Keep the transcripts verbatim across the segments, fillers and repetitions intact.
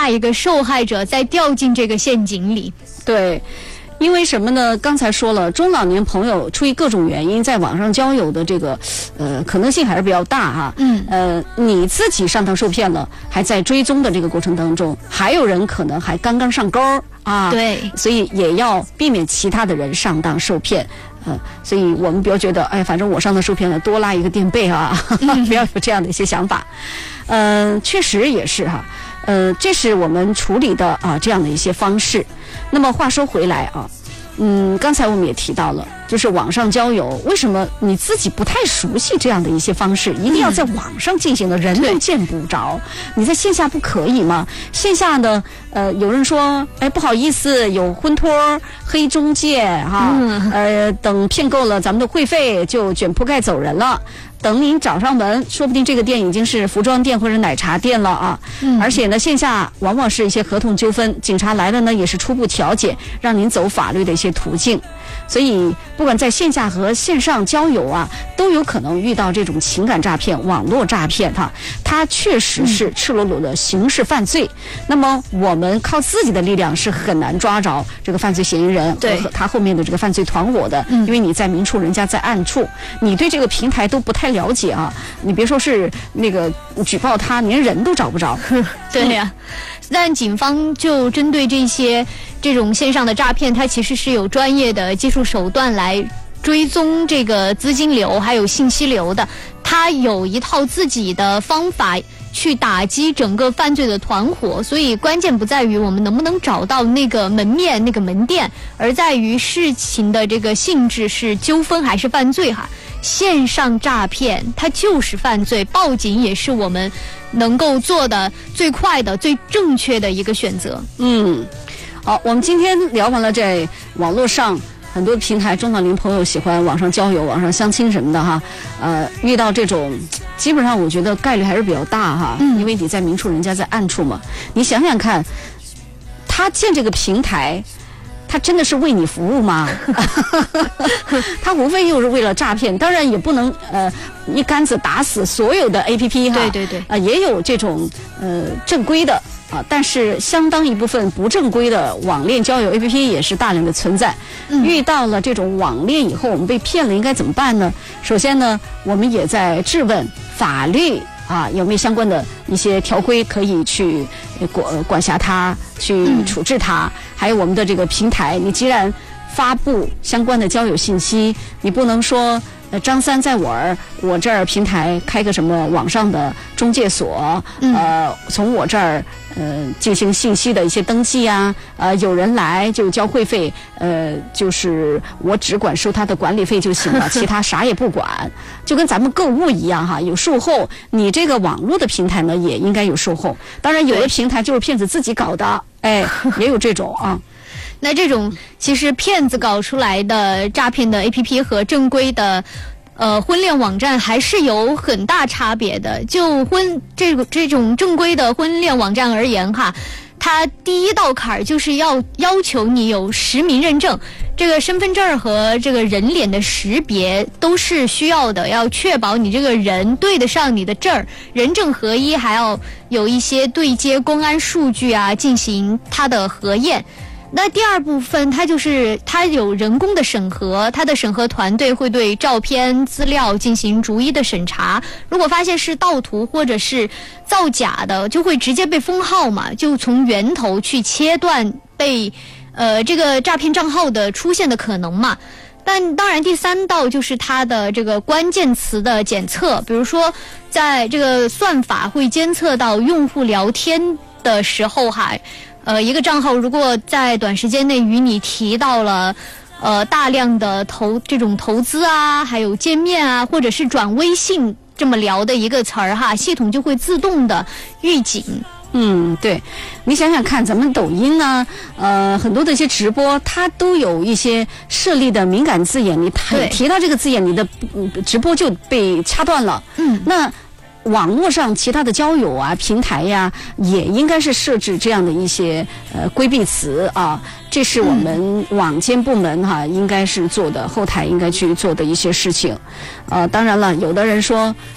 下一个受害者再掉进这个陷阱里。 对。因为什么呢？刚才说了，中老年朋友出于各种原因在网上交友的这个呃可能性还是比较大哈。 嗯。 呃，你自己上当受骗了，还在追踪的这个过程当中，还有人可能还刚刚上钩啊。 对。 所以也要避免其他的人上当受骗。呃，所以我们不要觉得，哎，反正我上当受骗了，多拉一个垫背啊，嗯、不要有这样的一些想法。嗯、呃，确实也是哈。呃，这是我们处理的啊这样的一些方式。那么话说回来啊，嗯，刚才我们也提到了，就是网上交友，为什么你自己不太熟悉这样的一些方式，一定要在网上进行的，人都见不着，你在线下不可以吗？线下呢，呃，有人说，哎，不好意思，有婚托、黑中介哈，嗯、呃，等骗够了咱们的会费，就卷铺盖走人了。等您找上门，说不定这个店已经是服装店或者奶茶店了啊！嗯，而且呢，线下往往是一些合同纠纷，警察来了呢也是初步调解，让您走法律的一些途径。所以，不管在线下和线上交友啊，都有可能遇到这种情感诈骗、网络诈骗哈。它确实是赤裸裸的刑事犯罪。嗯、那么，我们靠自己的力量是很难抓着这个犯罪嫌疑人和他后面的这个犯罪团伙的，因为你在明处，人家在暗处，你对这个平台都不太了解啊。你别说是那个举报他，连人都找不着。 对呀、啊。但警方就针对这些这种线上的诈骗，它其实是有专业的技术手段来追踪这个资金流还有信息流的，它有一套自己的方法去打击整个犯罪的团伙。所以关键不在于我们能不能找到那个门面那个门店，而在于事情的这个性质是纠纷还是犯罪哈。线上诈骗它就是犯罪，报警也是我们能够做的最快的最正确的一个选择。 嗯，好，我们今天聊完了在网络上很多平台，中老年朋友喜欢网上交友、网上相亲什么的哈，呃，遇到这种基本上我觉得概率还是比较大哈，嗯、因为你在明处，人家在暗处嘛。你想想看，他建这个平台，他真的是为你服务吗？他无非又是为了诈骗，当然也不能呃一竿子打死所有的 A P P 哈。 对对对。啊、 呃，也有这种呃正规的啊，但是相当一部分不正规的网恋交友 A P P 也是大量的存在。嗯、遇到了这种网恋以后，我们被骗了，应该怎么办呢？首先呢，我们也在质问法律。啊，有没有相关的一些条规可以去管管辖它，去处置它？嗯、还有我们的这个平台，你既然发布相关的交友信息，你不能说呃张三在我儿我这儿平台开个什么网上的中介所，嗯、呃，从我这儿呃进行信息的一些登记啊，呃，有人来就交会费，呃，就是我只管收他的管理费就行了，其他啥也不管，就跟咱们购物一样哈，有售后，你这个网络的平台呢也应该有售后，当然有的平台就是骗子自己搞的，哎，也有这种啊。 那这种其实骗子搞出来的诈骗的 A P P 和正规的呃婚恋网站还是有很大差别的。就婚这个这种正规的婚恋网站而言哈，它第一道坎儿就是要要求你有实名认证，这个身份证和这个人脸的识别都是需要的，要确保你这个人对得上你的证儿，人证合一，还要有一些对接公安数据啊，进行它的核验。那第二部分，它就是它有人工的审核，它的审核团队会对照片资料进行逐一的审查，如果发现是盗图或者是造假的，就会直接被封号嘛，就从源头去切断被呃这个诈骗账号的出现的可能嘛。但当然第三道就是它的这个关键词的检测，比如说在这个算法会监测到用户聊天的时候哈，呃，一个账号如果在短时间内与你提到了，呃，大量的投这种投资啊，还有见面啊，或者是转微信这么聊的一个词儿哈，系统就会自动的预警。 嗯，对，你想想看，咱们抖音呢，呃，很多的一些直播，它都有一些设立的敏感字眼，你提到这个字眼，你的直播就被掐断了。嗯，那网络上其他的交友啊平台呀，也应该是设置这样的一些呃规避词啊，这是我们网监部门哈、啊、应该是做的，后台应该去做的一些事情。呃，当然了，有的人说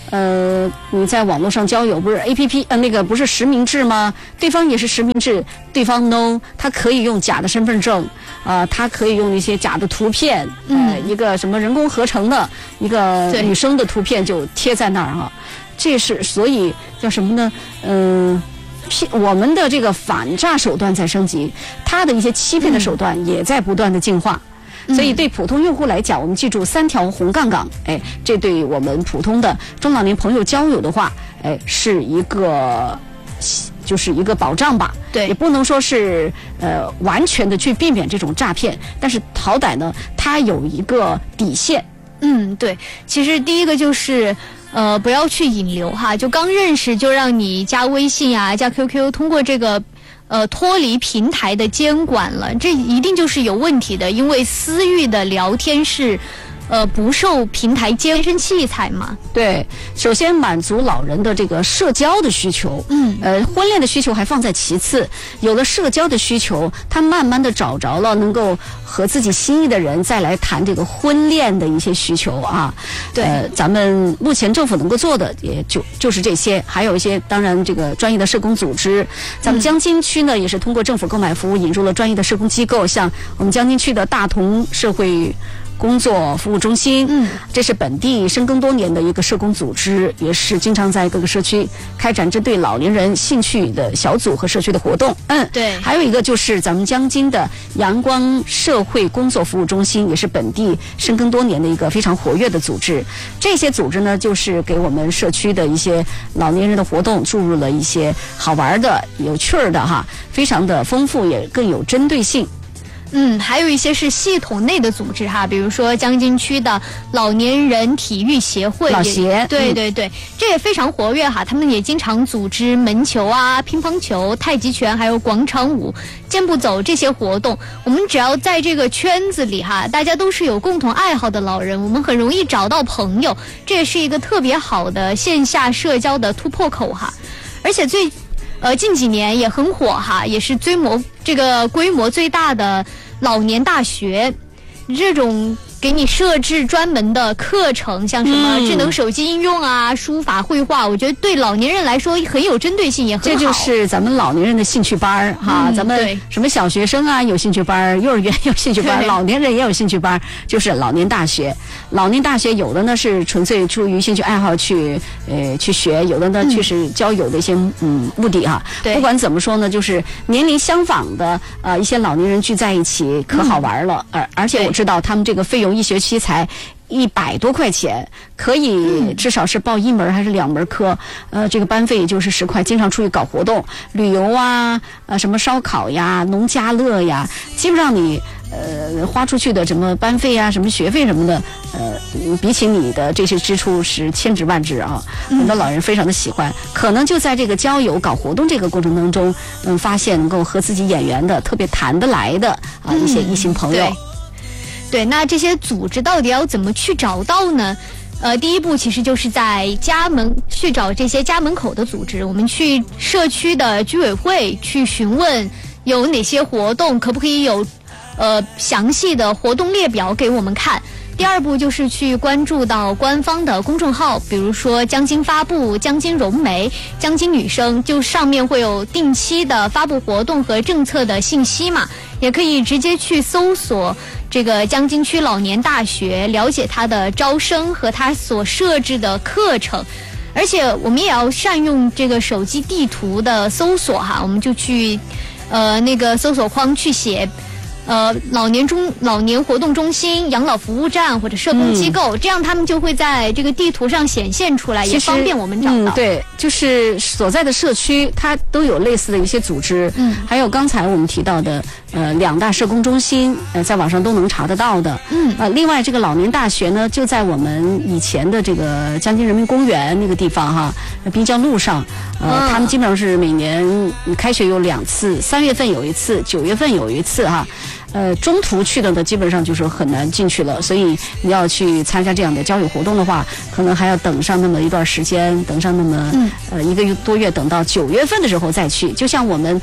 呃，你在网络上交友不是 A P P 呃那个不是实名制吗？对方也是实名制，对方 no， 他可以用假的身份证，啊、呃，他可以用一些假的图片，呃， 嗯、 一个什么人工合成的一个女生的图片就贴在那儿哈，这是所以叫什么呢？嗯、呃。骗我们的这个反诈手段在升级，它的一些欺骗的手段也在不断的进化。 嗯、 所以对普通用户来讲，我们记住三条红杠杠，哎，这对我们普通的中老年朋友交友的话，哎，是一个就是一个保障吧。 对， 也不能说是呃完全的去避免这种诈骗，但是好歹呢，它有一个底线。 嗯，对，其实第一个就是。呃，不要去引流哈，就刚认识就让你加微信啊、加 Q Q， 通过这个呃脱离平台的监管了，这一定就是有问题的，因为私域的聊天是呃不受平台监视器材嘛。 对，首先满足老人的这个社交的需求， 嗯， 呃，婚恋的需求还放在其次，有了社交的需求，他慢慢的找着了能够和自己心仪的人再来谈这个婚恋的一些需求啊。 对， 呃，咱们目前政府能够做的也就就是这些，还有一些当然这个专业的社工组织，咱们江津区呢、嗯、也是通过政府购买服务引入了专业的社工机构，像我们江津区的大同社会工作服务中心， 嗯， 这是本地深耕多年的一个社工组织，也是经常在各个社区开展针对老年人兴趣的小组和社区的活动。嗯， 对。 还有一个就是咱们江津的阳光社会工作服务中心，也是本地深耕多年的一个非常活跃的组织。这些组织呢，就是给我们社区的一些老年人的活动注入了一些好玩的、有趣儿的哈，非常的丰富，也更有针对性。 嗯，还有一些是系统内的组织哈，比如说江津区的老年人体育协会， 老协， 对对对、嗯，这也非常活跃哈。他们也经常组织门球啊、乒乓球、太极拳，还有广场舞、健步走这些活动。我们只要在这个圈子里哈，大家都是有共同爱好的老人，我们很容易找到朋友，这也是一个特别好的线下社交的突破口哈。而且最呃近几年也很火哈，也是规模这个规模最大的老年大学，这种给你设置专门的课程，像什么智能手机应用啊、嗯、书法绘画，我觉得对老年人来说很有针对性，也很好。 这就是咱们老年人的兴趣班哈、嗯，咱们什么小学生啊有兴趣班，幼儿园有兴趣班，老年人也有兴趣班，就是老年大学。老年大学有的呢是纯粹出于兴趣爱好去呃去学，有的呢确实交友的一些嗯目的哈。不管怎么说呢，就是年龄相仿的呃一些老年人聚在一起可好玩了，而、嗯、而且我知道他们这个费用一学期才一百多块钱，可以至少是报一门还是两门课，呃，这个班费也就是十块。经常出去搞活动、旅游啊，呃，什么烧烤呀、农家乐呀，基本上你呃花出去的什么班费啊、什么学费什么的，呃，比起你的这些支出是千值万值啊。很多老人非常的喜欢，可能就在这个交友、搞活动这个过程当中，嗯，发现能够和自己眼缘的、特别谈得来的啊一些异性朋友。 嗯对，那这些组织到底要怎么去找到呢？呃，第一步其实就是在家门去找这些家门口的组织，我们去社区的居委会去询问有哪些活动，可不可以有呃详细的活动列表给我们看。第二步就是去关注到官方的公众号，比如说江津发布、江津融媒、江津女生，就上面会有定期的发布活动和政策的信息嘛，也可以直接去搜索这个江津区老年大学，了解它的招生和它所设置的课程。而且我们也要善用这个手机地图的搜索哈，我们就去呃那个搜索框去写呃，老年中老年活动中心、养老服务站或者社工机构、嗯，这样他们就会在这个地图上显现出来，也方便我们找到。 嗯，对，就是所在的社区它都有类似的一些组织，嗯，还有刚才我们提到的呃两大社工中心，呃，在网上都能查得到的，嗯，呃，另外这个老年大学呢，就在我们以前的这个江津人民公园那个地方哈，滨江路上，呃，嗯、他们基本上是每年开学有两次，三月份有一次，九月份有一次哈。呃，中途去的呢，基本上就是很难进去了，所以你要去参加这样的交友活动的话，可能还要等上那么一段时间，等上那么、嗯、呃一个多月，等到九月份的时候再去。就像我们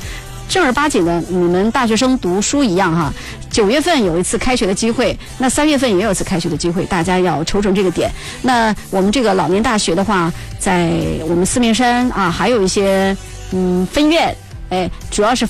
正儿八经的你们大学生读书一样哈。九月份有一次开学的机会，那三月份也有一次开学的机会，大家要瞅准这个点。那我们这个老年大学的话，在我们四面山啊，还有一些嗯分院，哎，主要是